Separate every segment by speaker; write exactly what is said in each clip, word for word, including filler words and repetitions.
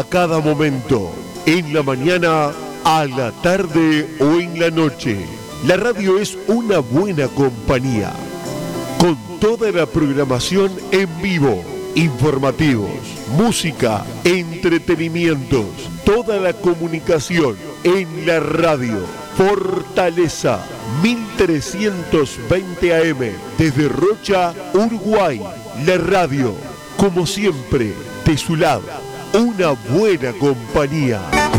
Speaker 1: a cada momento, en la mañana, a la tarde o en la noche. La radio es una buena compañía, con toda la programación en vivo, informativos, música, entretenimientos, toda la comunicación en la radio. Fortaleza mil trescientos veinte A M desde Rocha, Uruguay. La radio, como siempre, de su lado, una buena compañía.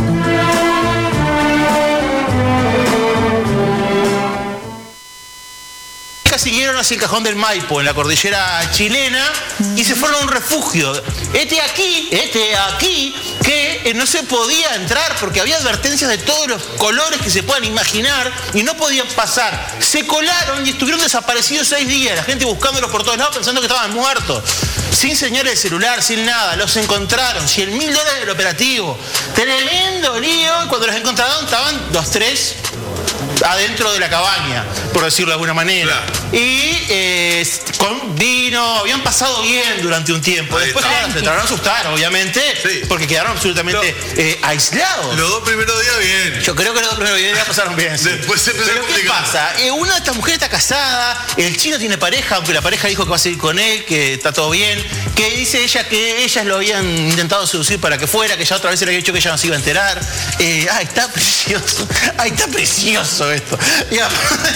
Speaker 2: Siguieron hacia el Cajón del Maipo, en la cordillera chilena, y se fueron a un refugio. Este aquí, este aquí, que eh, no se podía entrar porque había advertencias de todos los colores que se puedan imaginar y no podían pasar. Se colaron y estuvieron desaparecidos seis días, la gente buscándolos por todos lados pensando que estaban muertos. Sin señales de celular, sin nada, los encontraron, cien mil dólares del operativo. Tremendo lío, y cuando los encontraron estaban los tres adentro de la cabaña, por decirlo de alguna manera. Claro. Y eh, con vino, habían pasado bien durante un tiempo. Ahí Después claro, se trataron de asustar, obviamente, sí. porque quedaron absolutamente no. eh, aislados.
Speaker 3: Los dos primeros días bien.
Speaker 2: Yo creo que los dos primeros días pasaron bien. Sí.
Speaker 3: Después se empezó
Speaker 2: Pero
Speaker 3: a
Speaker 2: ¿qué pasa? Eh, una de estas mujeres está casada, el chino tiene pareja, aunque la pareja dijo que va a seguir con él, que está todo bien, que dice ella que ellas lo habían intentado seducir para que fuera, que ya otra vez se le había dicho que ella no se iba a enterar. Eh, ay, está precioso. Ay, está precioso esto. Ya.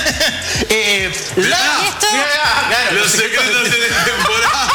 Speaker 2: eh, la,
Speaker 4: ¿Y esto?
Speaker 2: Ya, claro,
Speaker 3: los secretos de la temporada.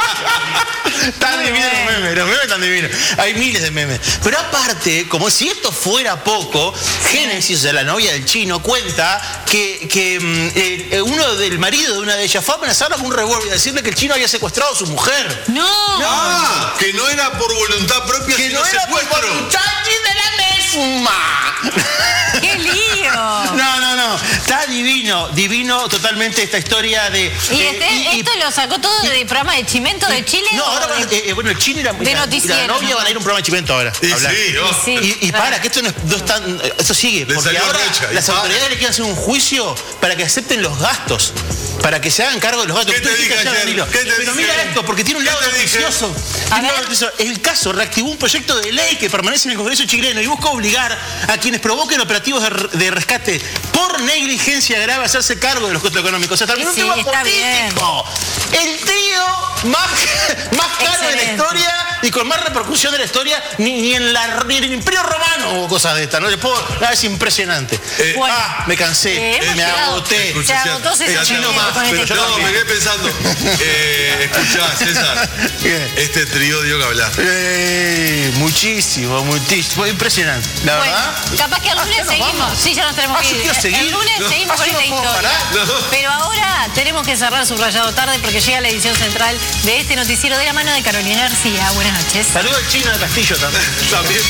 Speaker 2: Tan divinos los memes, los memes tan divinos. Hay miles de memes. Pero aparte, como si esto fuera poco, Génesis, o sea, la novia del chino, cuenta que, que eh, uno del marido de una de ellas fue a amenazarla con un revólver y decirle que el chino había secuestrado a su mujer.
Speaker 4: ¡No!
Speaker 2: no
Speaker 3: Ah, que no era por voluntad propia,
Speaker 2: que
Speaker 3: sino
Speaker 2: no era
Speaker 3: secuestro.
Speaker 2: por voluntad de la misma.
Speaker 4: ¡Qué lío!
Speaker 2: No, no, no. Está divino, divino totalmente esta historia de...
Speaker 4: ¿Y,
Speaker 2: eh,
Speaker 4: este,
Speaker 2: y,
Speaker 4: esto
Speaker 2: y,
Speaker 4: lo sacó todo
Speaker 2: y,
Speaker 4: del programa de Chimento de Chile?
Speaker 2: No, ahora van,
Speaker 4: de,
Speaker 2: eh, bueno, el chino y la,
Speaker 4: de
Speaker 2: y la, y la novia
Speaker 4: ¿no?
Speaker 2: van a ir a un programa de Chimento ahora.
Speaker 3: Y
Speaker 2: hablar.
Speaker 3: sí, oh.
Speaker 4: Sí,
Speaker 2: Y, y
Speaker 4: claro.
Speaker 2: para, que esto no, es, no es tan... Eso sigue,
Speaker 3: Le
Speaker 2: porque
Speaker 3: salió
Speaker 2: ahora
Speaker 3: recha,
Speaker 2: las
Speaker 3: para.
Speaker 2: autoridades le quieren hacer un juicio para que acepten los gastos, para que se hagan cargo de los gastos.
Speaker 3: ¿Qué te
Speaker 2: Tú
Speaker 3: dije
Speaker 2: dijiste ayer,
Speaker 3: ayer?
Speaker 2: Danilo.
Speaker 3: ¿Qué te
Speaker 2: Pero
Speaker 3: dije?
Speaker 2: mira esto, porque tiene un
Speaker 3: ¿Qué
Speaker 2: lado
Speaker 3: te dije?
Speaker 2: noticioso. Tiene un lado noticioso. El caso reactivó un proyecto de ley que permanece en el Congreso chileno y busca obligar a quienes provoquen operativos de, de rescate por negligencia grave a hacerse cargo de los costos económicos. O sea, también
Speaker 4: Sí,
Speaker 2: un tema
Speaker 4: está
Speaker 2: político. El trío más, más caro de la
Speaker 4: Excelente.
Speaker 2: historia y con más repercusión de la historia, ni, ni, en, la, ni en el Imperio Romano hubo cosas de estas, ¿no? Les puedo, ah, es impresionante.
Speaker 3: Eh,
Speaker 4: Bueno,
Speaker 2: ah, me cansé,
Speaker 4: eh, hemos
Speaker 2: me
Speaker 4: llegado.
Speaker 2: agoté.
Speaker 4: Se agotó
Speaker 3: el
Speaker 4: César
Speaker 2: chino
Speaker 4: Chimento
Speaker 2: más,
Speaker 4: con
Speaker 2: pero
Speaker 4: este
Speaker 2: yo
Speaker 3: No,
Speaker 4: tema.
Speaker 3: me quedé pensando. Eh, escuchá, César.
Speaker 2: ¿Qué?
Speaker 3: Este trío dio que hablar.
Speaker 2: Eh, muchísimo, muchísimo. Fue impresionante. La
Speaker 4: Bueno,
Speaker 2: verdad.
Speaker 4: capaz que el lunes
Speaker 2: nos
Speaker 4: seguimos.
Speaker 2: vamos.
Speaker 4: Sí, ya nos tenemos
Speaker 2: Ah,
Speaker 4: que
Speaker 2: yo
Speaker 4: ir.
Speaker 2: quiero seguir.
Speaker 4: El lunes
Speaker 2: No.
Speaker 4: seguimos
Speaker 2: Ah,
Speaker 4: con
Speaker 2: yo
Speaker 4: esta
Speaker 2: no puedo
Speaker 4: historia.
Speaker 2: parar.
Speaker 3: No.
Speaker 4: Pero ahora tenemos que cerrar Subrayado Tarde porque llega la edición central de este noticiero de la mano de Carolina García. Buenas noches.
Speaker 2: Saludo al chino de Castillo también.
Speaker 3: También.